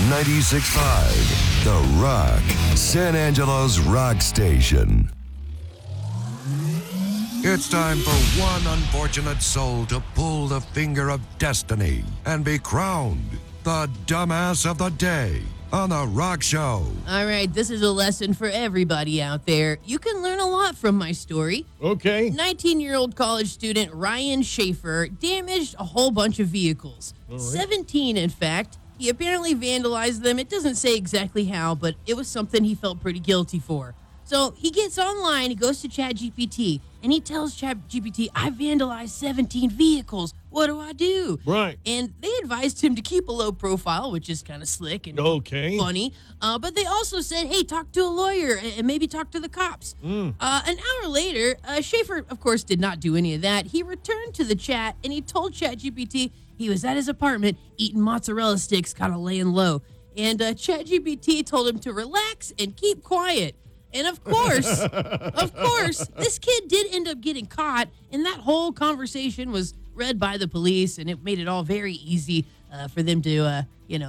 96.5, The Rock, San Angelo's rock station. It's time for one unfortunate soul to pull the finger of destiny and be crowned the dumbass of the day on The Rock Show. All right, this is a lesson for everybody out there. You can learn a lot from my story. Okay. 19-year-old college student Ryan Schaefer damaged a whole bunch of vehicles. All right. 17, in fact. He apparently vandalized them. It doesn't say exactly how, but it was something he felt pretty guilty for. So he gets online, he goes to ChatGPT, and he tells ChatGPT, I vandalized 17 vehicles. What do I do? Right. And they advised him to keep a low profile, which is kind of slick and funny. But they also said, hey, talk to a lawyer and maybe talk to the cops. An hour later, Schaefer, of course, did not do any of that. He returned to the chat, and he told ChatGPT he was at his apartment eating mozzarella sticks, kind of laying low. And ChatGPT told him to relax and keep quiet. And of course, this kid did end up getting caught, and that whole conversation was read by the police, and it made it all very easy for them to,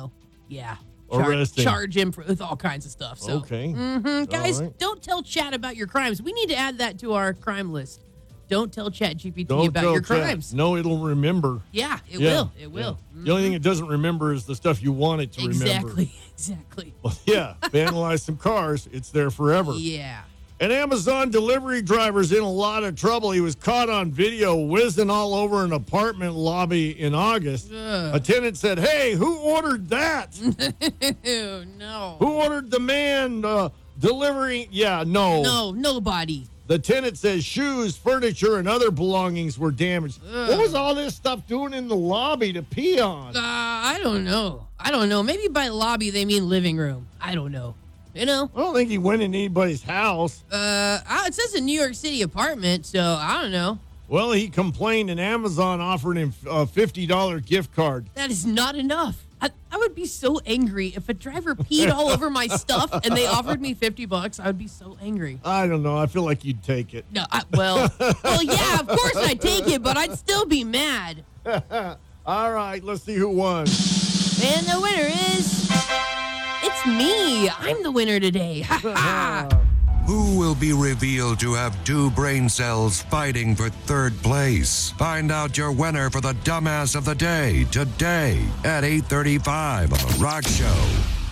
charge him with all kinds of stuff. So, Okay. Guys, All right. don't tell Chat about your crimes. We need to add that to our crime list. Don't tell ChatGPT about your crimes. No, it'll remember. Yeah, it will. It will. Yeah. The only thing it doesn't remember is the stuff you want it to remember. Exactly. Well, yeah, vandalize some cars. It's there forever. Yeah. An Amazon delivery driver's in a lot of trouble. He was caught on video whizzing all over an apartment lobby in August. A tenant said, hey, who ordered that? Ew, no. Who ordered the man delivering? Yeah, no. No, nobody. The tenant says shoes, furniture, and other belongings were damaged. What was all this stuff doing in the lobby to pee on? I don't know. Maybe by lobby they mean living room. I don't know. You know? I don't think he went in anybody's house. It says a New York City apartment, so I don't know. Well, he complained, and Amazon offered him a $50 gift card. That is not enough. I would be so angry if a driver peed all over my stuff and they offered me $50. I would be so angry. I don't know. I feel like you'd take it. No, well, yeah, of course I'd take it, but I'd still be mad. All right, let's see who won. And the winner is... It's me. I'm the winner today. Ha ha. Who will be revealed to have two brain cells fighting for third place? Find out your winner for the dumbass of the day today at 8:35 on The Rock Show.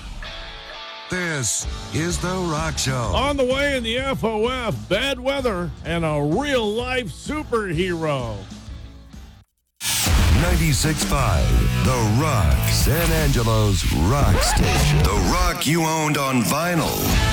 This is The Rock Show. On the way in the FOF, bad weather and a real-life superhero. 96.5, The Rock, San Angelo's rock station. The Rock you owned on vinyl.